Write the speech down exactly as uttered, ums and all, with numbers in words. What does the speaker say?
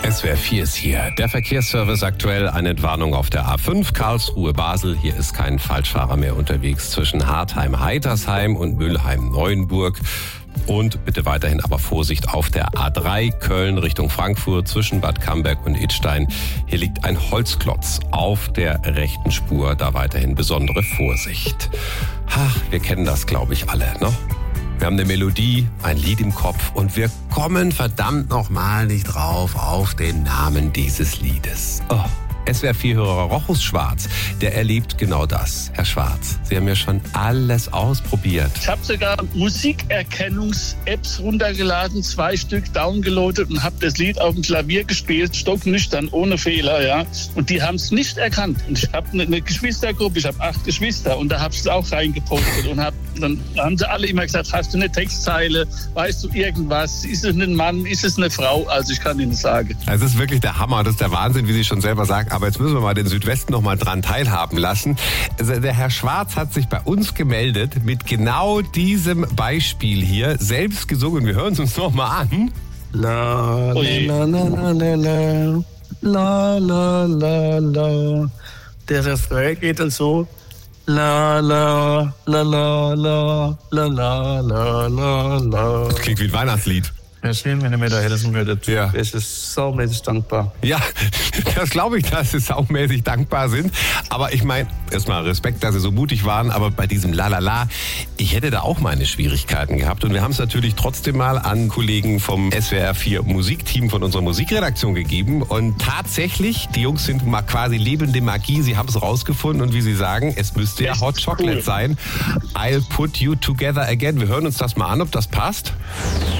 S W R vier ist hier. Der Verkehrsservice aktuell, eine Entwarnung auf der A fünf Karlsruhe-Basel. Hier ist kein Falschfahrer mehr unterwegs zwischen Hartheim-Heitersheim und Mülheim-Neuenburg. Und bitte weiterhin aber Vorsicht auf der A drei Köln Richtung Frankfurt zwischen Bad Camberg und Idstein. Hier liegt ein Holzklotz auf der rechten Spur. Da weiterhin besondere Vorsicht. Ach, wir kennen das, glaube ich, alle, ne? Wir haben eine Melodie, ein Lied im Kopf und wir kommen verdammt nochmal nicht drauf auf den Namen dieses Liedes. Oh. S W R vier-Hörer Rochus Schwarz, der erlebt genau das. Herr Schwarz, Sie haben ja schon alles ausprobiert. Ich habe sogar Musikerkennungs-Apps runtergeladen, zwei Stück downgeloadet und habe das Lied auf dem Klavier gespielt, stocknüchtern, ohne Fehler, ja. Und die haben es nicht erkannt. Und ich habe eine, eine Geschwistergruppe, ich habe acht Geschwister und da habe ich es auch reingepostet und hab, dann haben sie alle immer gesagt, hast du eine Textzeile, weißt du irgendwas, ist es ein Mann, ist es eine Frau? Also ich kann Ihnen sagen. Es ist wirklich der Hammer, das ist der Wahnsinn, wie Sie schon selber sagen. Aber jetzt müssen wir mal den Südwesten noch mal dran teilhaben lassen. Also der Herr Schwarz hat sich bei uns gemeldet mit genau diesem Beispiel hier, selbst gesungen. Wir hören es uns noch mal an. La la la la la la la la la la. Der Refrain geht dann so. La la la la la la la la la la. Das klingt wie ein Weihnachtslied. Ja, schön, wenn ihr mir da helfen würdet. Ja. Es ist saumäßig dankbar. Ja, das glaube ich, dass Sie saumäßig dankbar sind. Aber ich meine, erstmal Respekt, dass Sie so mutig waren. Aber bei diesem Lalala, ich hätte da auch meine Schwierigkeiten gehabt. Und wir haben es natürlich trotzdem mal an Kollegen vom S W R vier Musikteam von unserer Musikredaktion gegeben. Und tatsächlich, die Jungs sind mal quasi lebende Magie. Sie haben es rausgefunden. Und wie Sie sagen, es müsste ja Hot Chocolate sein. I'll put you together again. Wir hören uns das mal an, ob das passt.